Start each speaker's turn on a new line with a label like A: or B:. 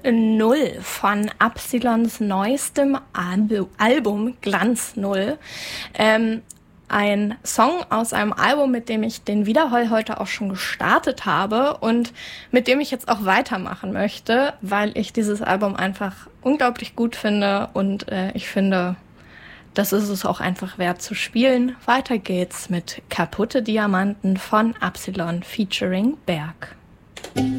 A: Null von Absilons neuestem Album Glanz Null. Ein Song aus einem Album, mit dem ich den Wiederhall heute auch schon gestartet habe und mit dem ich jetzt auch weitermachen möchte, weil ich dieses Album einfach unglaublich gut finde und ich finde, das ist es auch einfach wert zu spielen. Weiter geht's mit Kaputte Diamanten von Absilon featuring Berg.